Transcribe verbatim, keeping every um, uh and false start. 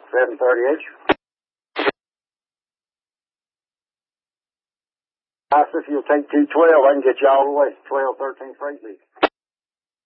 seven thirty-eight. I said if you'll take two twelve, I can get you all the way. twelve, thirteen freight league.